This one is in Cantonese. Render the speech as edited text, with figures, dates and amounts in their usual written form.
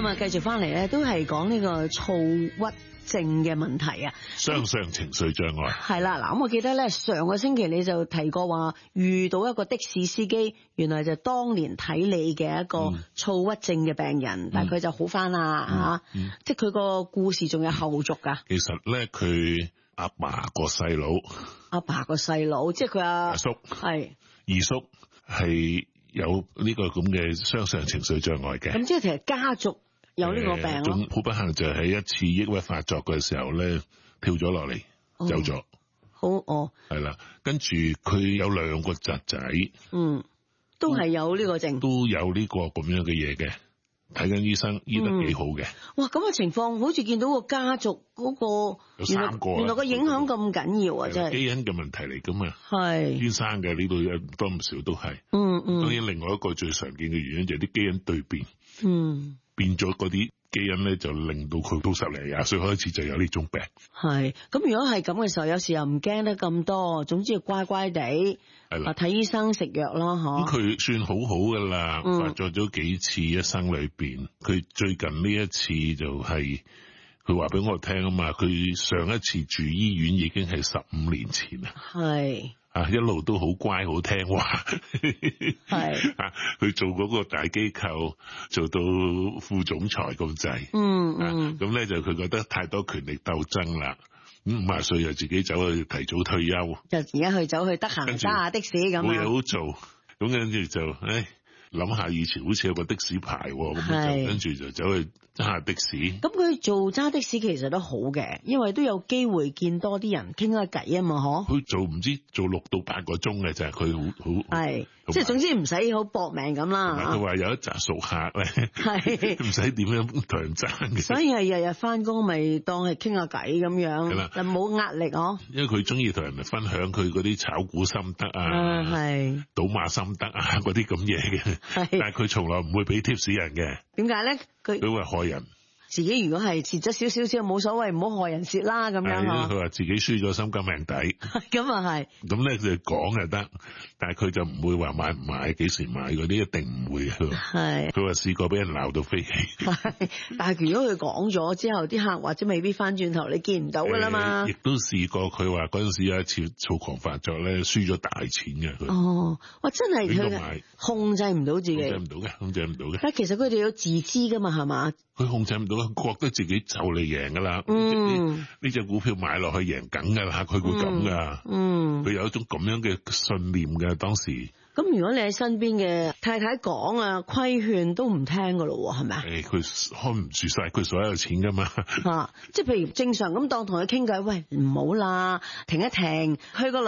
咁啊，繼續翻嚟咧，都係講呢個躁鬱症嘅問題啊， 雙相情緒障礙係啦。嗱，咁我記得咧，上個星期你就提過話，遇到一個的士司機，原來就當年睇你嘅一個躁鬱症嘅病人，但係佢就好翻啦吓，即係佢個故事仲有後續噶。 其實咧，佢阿爸個細佬，即係佢阿叔，係二叔，係有呢個咁嘅雙相情緒障礙嘅。咁即係其實家族有呢個病咯。 好不幸就喺一次抑鬱發作嘅時候咧，跳咗落嚟，走咗。 好係啦，跟住佢有2個侄仔， 都係有呢個症， 都有呢個咁樣嘅嘢嘅，睇緊醫生，醫得幾好嘅。哇， 咁嘅情況好似見到個家族嗰個有3個， 原來個影響咁緊要啊！真係基因嘅問題嚟噶嘛， 係天生嘅，呢度有唔多唔少都係。當然另外一個最常見嘅原因就係啲基因對變，變咗嗰啲基因咧，就令到佢到10零20歲開始就有呢種病。 係咁，如果係咁嘅時候，有時又唔驚得咁多，總之要乖乖地係啦，睇醫生食藥咯，嗬。咁佢算好好噶啦，發作咗幾次一生裏邊，佢最近呢一次就係佢話俾我聽啊嘛，佢上一次住醫院已經係15年前啦。係。一路都好乖好聽話，係去做嗰個大機構，做到副總裁咁滯。咁咧就佢覺得太多權力鬥爭啦。50歲就自己走去提早退休，就而家走去得閒揸下的士咁樣，冇嘢好做。咁跟住就諗下以前好似有個的士牌，咁就跟住就走去揸下的士。咁佢做揸的士其實都好嘅，因為都有機會見多啲人傾下偈啊嘛，嗬。佢做唔知做6到8個鐘嘅就係佢好係，即係總之唔使好搏命咁啦。佢話有一紮熟客咧，係唔使點樣同人爭嘅。所以係日日翻工咪當係傾下偈咁樣，係啦，就冇壓力嗬。因為佢中意同人哋分享佢嗰啲炒股心得啊，係賭馬心得啊嗰啲咁嘢嘅。但係佢從來唔會俾貼士人嘅。點解咧？佢話害人。自己如果係蝕咗少少冇所謂，唔好害人蝕啦咁樣。佢話自己輸咗心甘命抵。咁啊係。咁咧佢講就得，但係佢就唔會話買唔買，幾時買嗰啲一定唔會。係。佢話試過俾人鬧到飛起。係。但係如果佢講咗之後，啲客或者未必翻轉頭，你見唔到噶啦嘛。亦都試過，佢話嗰陣時有一次躁狂發作咧，輸咗大錢嘅。哦，哇！真係佢控制唔到自己。控制唔到嘅。但其實佢哋有自知噶嘛，係嘛？佢控制唔到，佢覺得自己就嚟贏噶啦。呢隻股票買落去贏緊噶啦，佢會咁噶。佢有一種咁樣嘅信念嘅當時。咁如果你喺身邊嘅太太講啊，規勸都唔聽噶咯，係咪啊？佢看唔住晒佢所有錢噶嘛。即係譬如正常咁當同佢傾偈，喂，唔好啦，停一停，去個